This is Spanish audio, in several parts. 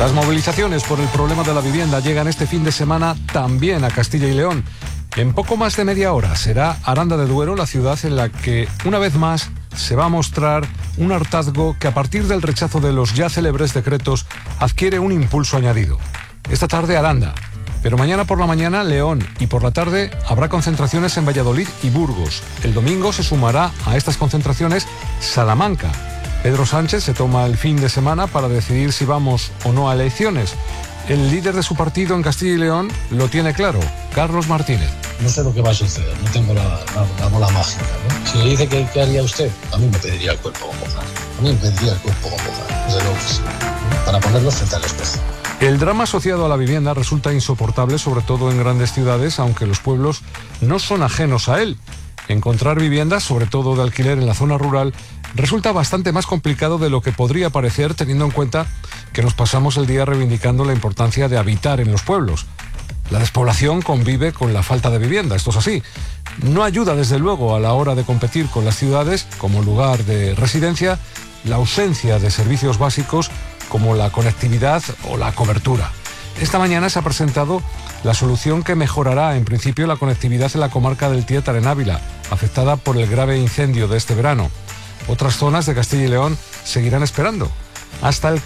Las movilizaciones por el problema de la vivienda llegan este fin de semana también a Castilla y León. En poco más de media hora será Aranda de Duero la ciudad en la que, una vez más, se va a mostrar un hartazgo que a partir del rechazo de los ya célebres decretos adquiere un impulso añadido. Esta tarde Aranda, pero mañana por la mañana León y por la tarde habrá concentraciones en Valladolid y Burgos. El domingo se sumará a estas concentraciones Salamanca. Pedro Sánchez se toma el fin de semana para decidir si vamos o no a elecciones. El líder de su partido en Castilla y León lo tiene claro, Carlos Martínez. No sé lo que va a suceder, no tengo la bola mágica, ¿no? Si le dice que ¿qué haría usted? A mí me pediría el cuerpo con Bojar. A mí me pediría el cuerpo con Bojar, desde luego que sí, ¿no? Para ponerlo frente al espejo. El drama asociado a la vivienda resulta insoportable, sobre todo en grandes ciudades, aunque los pueblos no son ajenos a él. Encontrar viviendas, sobre todo de alquiler en la zona rural, resulta bastante más complicado de lo que podría parecer, teniendo en cuenta que nos pasamos el día reivindicando la importancia de habitar en los pueblos. La despoblación convive con la falta de vivienda, esto es así. No ayuda, desde luego, a la hora de competir con las ciudades como lugar de residencia, la ausencia de servicios básicos como la conectividad o la cobertura. Esta mañana se ha presentado la solución que mejorará en principio la conectividad en la comarca del Tietar en Ávila, afectada por el grave incendio de este verano. Otras zonas de Castilla y León seguirán esperando. Hasta el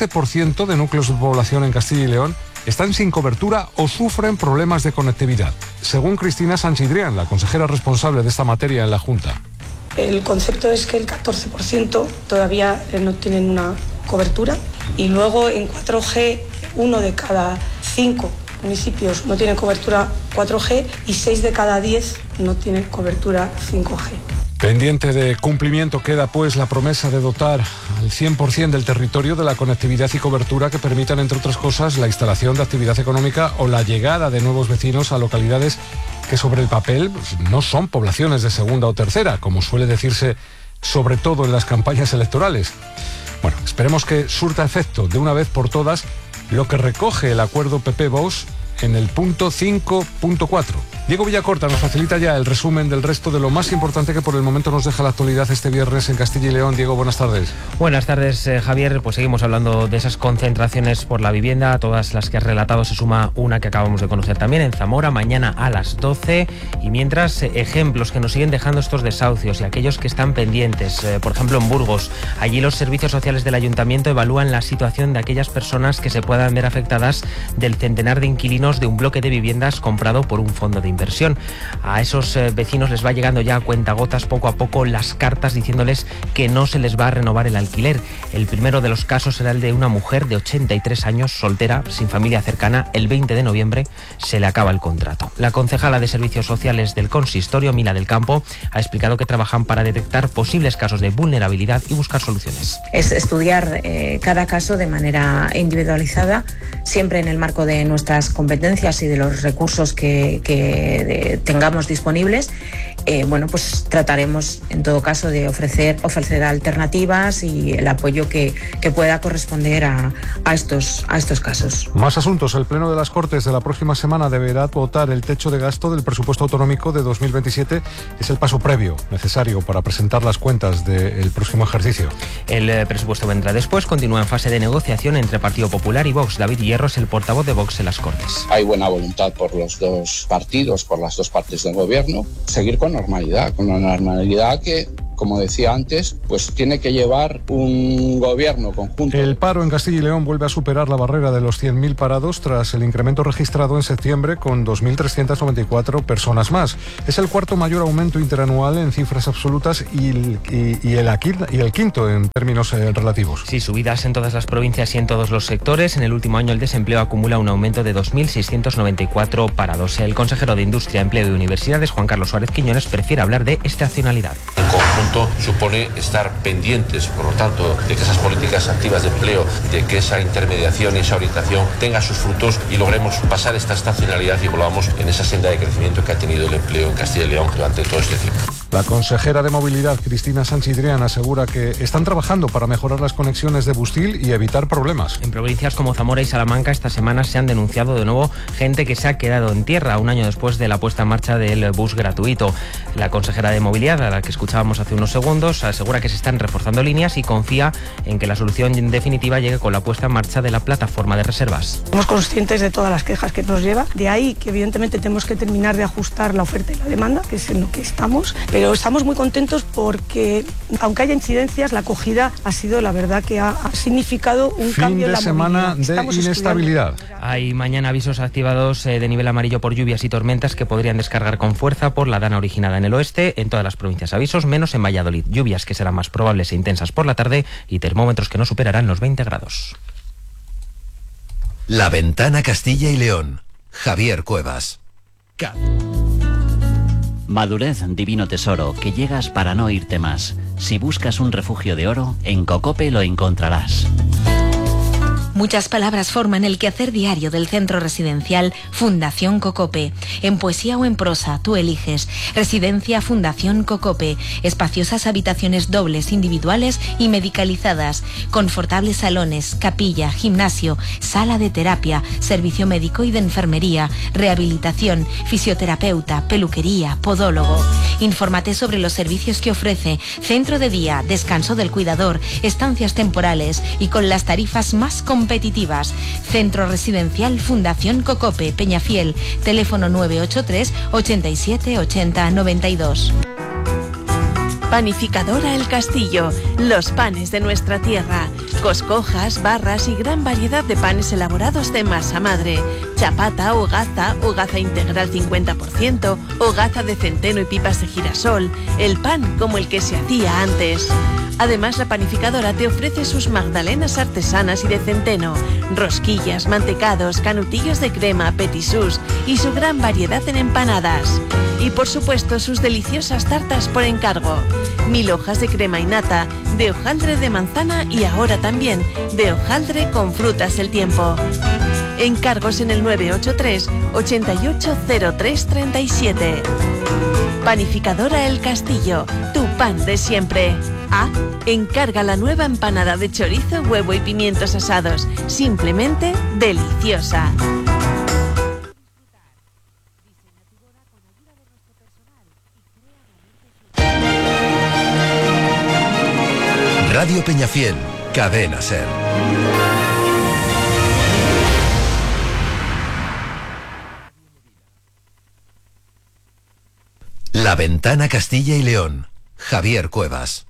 14% de núcleos de población en Castilla y León están sin cobertura o sufren problemas de conectividad, según Cristina Sanchidrián, la consejera responsable de esta materia en la Junta. El concepto es que el 14% todavía no tienen una cobertura y luego en 4G 1 de cada 5 municipios no tienen cobertura 4G y 6 de cada 10 no tienen cobertura 5G. Pendiente de cumplimiento queda pues la promesa de dotar al 100% del territorio de la conectividad y cobertura que permitan, entre otras cosas, la instalación de actividad económica o la llegada de nuevos vecinos a localidades que sobre el papel pues, no son poblaciones de segunda o tercera, como suele decirse sobre todo en las campañas electorales. Bueno, esperemos que surta efecto de una vez por todas lo que recoge el acuerdo PP-Vox en el punto 5.4. Diego Villacorta nos facilita ya el resumen del resto de lo más importante que por el momento nos deja la actualidad este viernes en Castilla y León. Diego, buenas tardes. Buenas tardes, Javier. Pues seguimos hablando de esas concentraciones por la vivienda. A todas las que has relatado se suma una que acabamos de conocer también en Zamora, mañana a las 12. Y mientras, ejemplos que nos siguen dejando estos desahucios y aquellos que están pendientes. Por ejemplo, en Burgos, allí los servicios sociales del ayuntamiento evalúan la situación de aquellas personas que se puedan ver afectadas del centenar de inquilinos de un bloque de viviendas comprado por un fondo de inversión. A esos vecinos les va llegando ya a cuentagotas poco a poco las cartas diciéndoles que no se les va a renovar el alquiler. El primero de los casos será el de una mujer de 83 años, soltera, sin familia cercana. El 20 de noviembre se le acaba el contrato. La concejala de Servicios Sociales del Consistorio, Mila del Campo, ha explicado que trabajan para detectar posibles casos de vulnerabilidad y buscar soluciones. Es estudiar cada caso de manera individualizada, siempre en el marco de nuestras competencias y de los recursos que tengamos disponibles. Pues trataremos en todo caso de ofrecer alternativas y el apoyo que pueda corresponder a estos casos. Más asuntos. El Pleno de las Cortes de la próxima semana deberá votar el techo de gasto del presupuesto autonómico de 2027. Es el paso previo necesario para presentar las cuentas del próximo ejercicio. El presupuesto vendrá después. Continúa en fase de negociación entre Partido Popular y Vox. David Hierro es el portavoz de Vox en las Cortes. Hay buena voluntad por los dos partidos, por las dos partes del gobierno, seguir con la normalidad que, como decía antes, pues tiene que llevar un gobierno conjunto. El paro en Castilla y León vuelve a superar la barrera de los 100.000 parados tras el incremento registrado en septiembre con 2.394 personas más. Es el cuarto mayor aumento interanual en cifras absolutas y el quinto en términos relativos. Sí, subidas en todas las provincias y en todos los sectores. En el último año el desempleo acumula un aumento de 2.694 parados. El consejero de Industria, Empleo y Universidades, Juan Carlos Suárez Quiñones, prefiere hablar de estacionalidad. En conjunto supone estar pendientes, por lo tanto, de que esas políticas activas de empleo, de que esa intermediación y esa orientación tenga sus frutos y logremos pasar esta estacionalidad y volvamos en esa senda de crecimiento que ha tenido el empleo en Castilla y León durante todo este tiempo. La consejera de Movilidad, Cristina Sanchidrián, asegura que están trabajando para mejorar las conexiones de Bustil y evitar problemas. En provincias como Zamora y Salamanca esta semana se han denunciado de nuevo gente que se ha quedado en tierra un año después de la puesta en marcha del bus gratuito. La consejera de Movilidad, a la que escuchábamos hace unos segundos, asegura que se están reforzando líneas y confía en que la solución definitiva llegue con la puesta en marcha de la plataforma de reservas. Somos conscientes de todas las quejas que nos lleva, de ahí que evidentemente tenemos que terminar de ajustar la oferta y la demanda, que es en lo que estamos, pero estamos muy contentos porque, aunque haya incidencias, la acogida ha sido, la verdad, que ha significado un cambio en la semana de inestabilidad. Hay mañana avisos activados de nivel amarillo por lluvias y tormentas que podrían descargar con fuerza por la dana originada en el oeste, en todas las provincias avisos, menos en Valladolid. Lluvias que serán más probables e intensas por la tarde y termómetros que no superarán los 20 grados. La Ventana Castilla y León. Javier Cuevas. Madurez, divino tesoro, que llegas para no irte más. Si buscas un refugio de oro, en Cocope lo encontrarás. Muchas palabras forman el quehacer diario del centro residencial Fundación Cocope. En poesía o en prosa, tú eliges. Residencia Fundación Cocope. Espaciosas habitaciones dobles, individuales y medicalizadas. Confortables salones, capilla, gimnasio, sala de terapia, servicio médico y de enfermería, rehabilitación, fisioterapeuta, peluquería, podólogo. Infórmate sobre los servicios que ofrece. Centro de día, descanso del cuidador, estancias temporales y con las tarifas más competitivas. Centro Residencial Fundación Cocope, Peñafiel, teléfono 983 87 80 92. Panificadora El Castillo, los panes de nuestra tierra, coscojas, barras y gran variedad de panes elaborados de masa madre, chapata, hogaza integral 50%, hogaza de centeno y pipas de girasol, el pan como el que se hacía antes. Además, la panificadora te ofrece sus magdalenas artesanas y de centeno, rosquillas, mantecados, canutillos de crema, petisús y su gran variedad en empanadas. Y por supuesto, sus deliciosas tartas por encargo. 1000 hojas de crema y nata, de hojaldre de manzana y ahora también de hojaldre con frutas del tiempo. Encargos en el 983 880337. Panificadora El Castillo, tu pan de siempre. Encarga la nueva empanada de chorizo, huevo y pimientos asados. Simplemente deliciosa. Radio Peñafiel, Cadena SER. La Ventana Castilla y León. Javier Cuevas.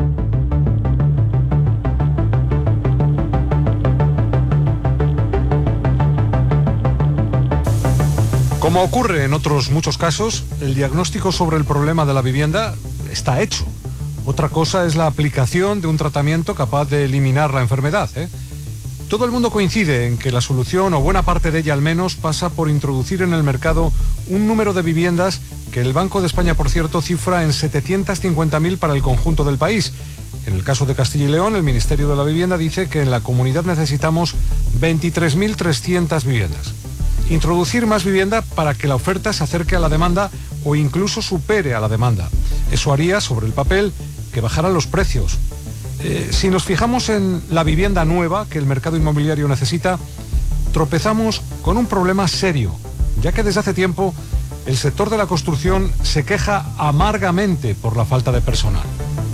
Como ocurre en otros muchos casos, el diagnóstico sobre el problema de la vivienda está hecho. Otra cosa es la aplicación de un tratamiento capaz de eliminar la enfermedad, Todo el mundo coincide en que la solución, o buena parte de ella al menos, pasa por introducir en el mercado un número de viviendas que el Banco de España, por cierto, cifra en 750.000 para el conjunto del país. En el caso de Castilla y León, el Ministerio de la Vivienda dice que en la comunidad necesitamos 23.300 viviendas. Introducir más vivienda para que la oferta se acerque a la demanda o incluso supere a la demanda. Eso haría, sobre el papel, que bajaran los precios. Si nos fijamos en la vivienda nueva que el mercado inmobiliario necesita, tropezamos con un problema serio, ya que desde hace tiempo el sector de la construcción se queja amargamente por la falta de personal.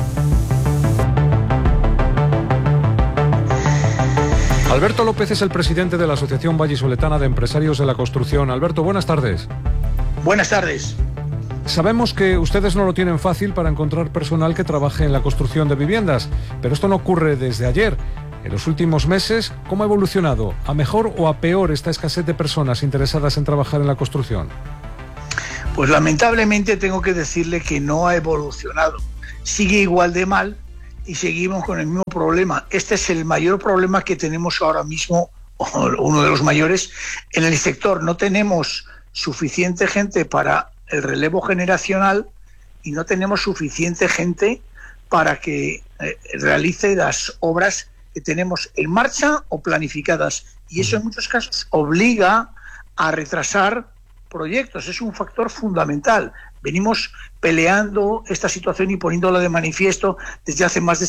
Alberto López es el presidente de la Asociación Vallisoletana de Empresarios de la Construcción. Alberto, buenas tardes. Buenas tardes. Sabemos que ustedes no lo tienen fácil para encontrar personal que trabaje en la construcción de viviendas, pero esto no ocurre desde ayer. En los últimos meses, ¿cómo ha evolucionado? ¿A mejor o a peor esta escasez de personas interesadas en trabajar en la construcción? Pues lamentablemente tengo que decirle que no ha evolucionado. Sigue igual de mal y seguimos con el mismo problema. Este es el mayor problema que tenemos ahora mismo, o uno de los mayores, en el sector. No tenemos suficiente gente para el relevo generacional y no tenemos suficiente gente para que realice las obras que tenemos en marcha o planificadas. Y eso en muchos casos obliga a retrasar proyectos. Es un factor fundamental. Venimos peleando esta situación y poniéndola de manifiesto desde hace más de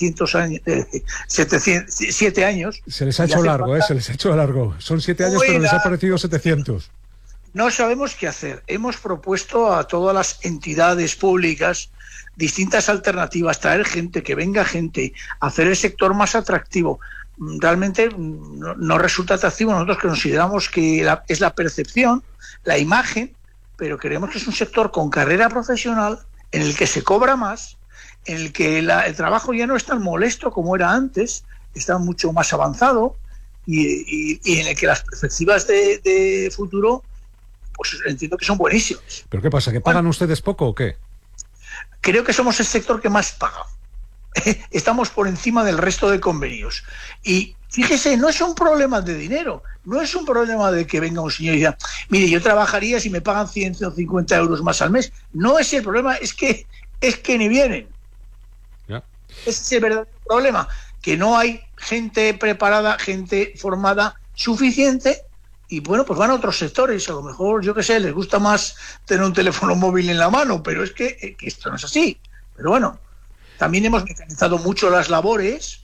7 años. Se les ha hecho largo, se les ha hecho largo. Son 7 años, pero les ha parecido 700. No sabemos qué hacer. Hemos propuesto a todas las entidades públicas distintas alternativas, traer gente, que venga gente, hacer el sector más atractivo. Realmente no resulta atractivo. Nosotros consideramos que es la percepción, la imagen, pero creemos que es un sector con carrera profesional, en el que se cobra más, en el que el trabajo ya no es tan molesto como era antes, está mucho más avanzado, y en el que las perspectivas de futuro, pues entiendo que son buenísimas. ¿Pero qué pasa? ¿Que pagan ustedes poco o qué? Creo que somos el sector que más paga. Estamos por encima del resto de convenios. Y fíjese, no es un problema de dinero, no es un problema de que venga un señor y diga, mire, yo trabajaría si me pagan 150 euros más al mes. No es el problema, es que ni vienen. Ya. Ese es el verdadero problema, que no hay gente preparada, gente formada suficiente, y bueno, pues van a otros sectores. A lo mejor, yo qué sé, les gusta más tener un teléfono móvil en la mano, pero es que esto no es así. Pero bueno, también hemos mecanizado mucho las labores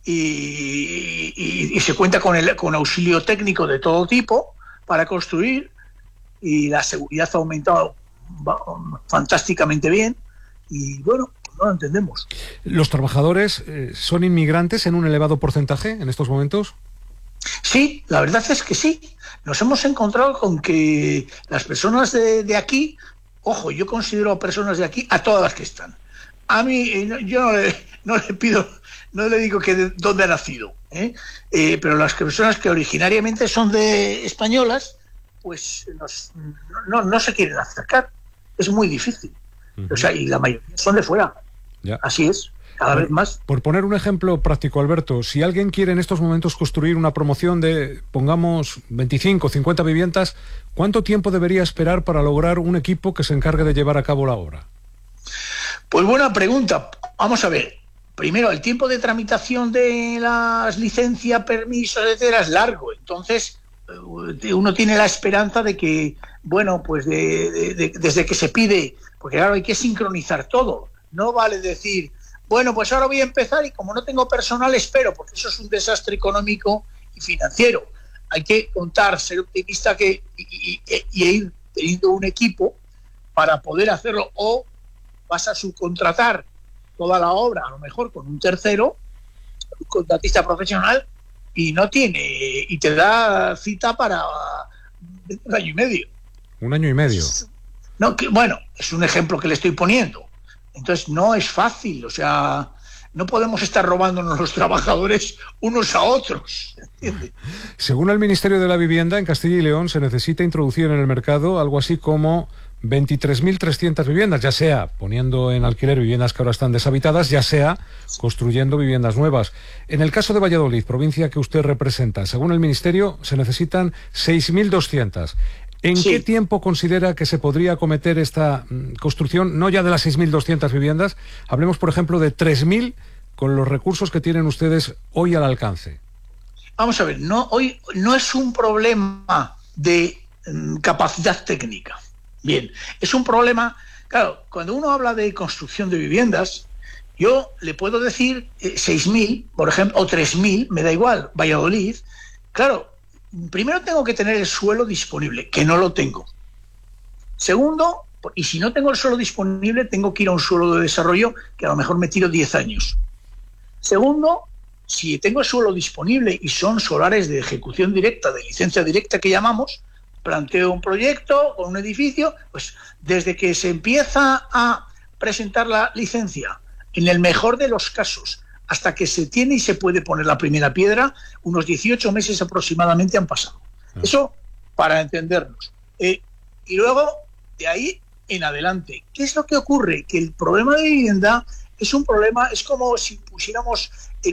y se cuenta con auxilio técnico de todo tipo para construir, y la seguridad ha aumentado fantásticamente bien, y bueno, pues no lo entendemos. ¿Los trabajadores son inmigrantes en un elevado porcentaje en estos momentos? Sí, la verdad es que sí. Nos hemos encontrado con que las personas de aquí, ojo, yo considero personas de aquí a todas las que están. A mí, yo no le pido, no le digo que de dónde ha nacido, pero las personas que originariamente son españolas, pues no se quieren acercar. Es muy difícil. O sea, y la mayoría son de fuera. Ya. Así es. Cada vez más. Por poner un ejemplo práctico, Alberto, si alguien quiere en estos momentos construir una promoción de, pongamos, 25 o 50 viviendas, ¿cuánto tiempo debería esperar para lograr un equipo que se encargue de llevar a cabo la obra? Pues buena pregunta. Vamos a ver. Primero, el tiempo de tramitación de las licencias, permisos, etcétera, es largo. Entonces, uno tiene la esperanza de que, bueno, pues desde que se pide, porque claro, hay que sincronizar todo. No vale decir, bueno, pues ahora voy a empezar y como no tengo personal espero, porque eso es un desastre económico y financiero. Hay que contar, ser optimista y ir teniendo un equipo para poder hacerlo, o vas a subcontratar toda la obra, a lo mejor con un tercero, un contratista profesional, y te da cita para 1 año y medio. 1 año y medio. No, bueno, es un ejemplo que le estoy poniendo. Entonces no es fácil, o sea, no podemos estar robándonos los trabajadores unos a otros, ¿entiendes? Según el Ministerio de la Vivienda, en Castilla y León se necesita introducir en el mercado algo así como 23.300 viviendas, ya sea poniendo en alquiler viviendas que ahora están deshabitadas, ya sea construyendo viviendas nuevas. En el caso de Valladolid, provincia que usted representa, según el Ministerio, se necesitan 6.200. ¿En qué tiempo considera que se podría acometer esta construcción, no ya de las 6.200 viviendas, hablemos, por ejemplo, de 3.000 con los recursos que tienen ustedes hoy al alcance? Vamos a ver, hoy no es un problema de capacidad técnica. Bien, es un problema, claro, cuando uno habla de construcción de viviendas, yo le puedo decir 6.000, por ejemplo, o 3.000, me da igual, Valladolid, claro. Primero tengo que tener el suelo disponible, que no lo tengo. Segundo, y si no tengo el suelo disponible, tengo que ir a un suelo de desarrollo que a lo mejor me tiro 10 años. Segundo, si tengo el suelo disponible y son solares de ejecución directa, de licencia directa que llamamos, planteo un proyecto con un edificio, pues desde que se empieza a presentar la licencia, en el mejor de los casos, hasta que se tiene y se puede poner la primera piedra, unos 18 meses aproximadamente han pasado. Eso para entendernos. Y luego, de ahí en adelante, ¿qué es lo que ocurre? Que el problema de vivienda es un problema, es como si pusiéramos en